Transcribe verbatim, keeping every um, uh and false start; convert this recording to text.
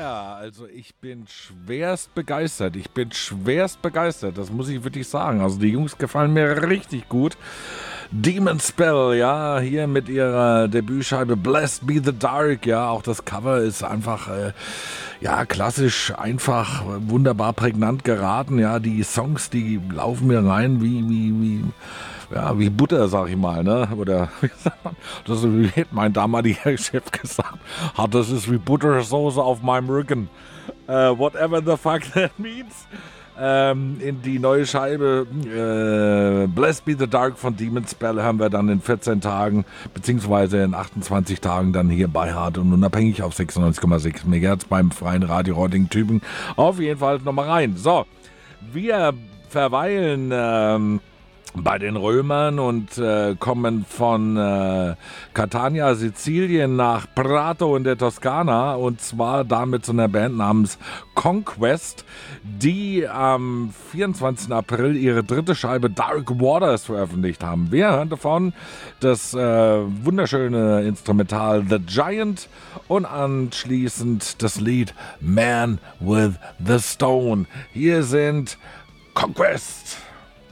Yeah, also ich bin schwerst begeistert. Ich bin schwerst begeistert, das muss ich wirklich sagen. Also die Jungs gefallen mir richtig gut. Demon Spell, ja, hier mit ihrer Debütscheibe Blessed Be the Dark, ja, auch das Cover ist einfach, äh, ja, klassisch, einfach, wunderbar prägnant geraten, ja, die Songs, die laufen mir rein wie, wie, wie, ja, wie Butter, sag ich mal, ne, oder, wie sagt man, das ist, wie hätte mein damaliger Chef gesagt, ah, das ist wie Buttersoße auf meinem Rücken, uh, whatever the fuck that means. Ähm, in die neue Scheibe äh, Blessed Be the Dark von Demon Spell haben wir dann in vierzehn Tagen beziehungsweise in achtundzwanzig Tagen dann hier bei Hart und Unabhängig auf sechsundneunzig Komma sechs Megahertz beim Freien Radio Rotting Tübingen. Auf jeden Fall nochmal rein. So, wir verweilen ähm, bei den Römern und äh, kommen von äh, Catania, Sizilien nach Prato in der Toskana und zwar da mit so einer Band namens Conquest, die am vierundzwanzigsten April ihre dritte Scheibe Dark Waters veröffentlicht haben. Wir hören davon das äh, wunderschöne Instrumental The Giant und anschließend das Lied Man with the Stone. Hier sind Conquest.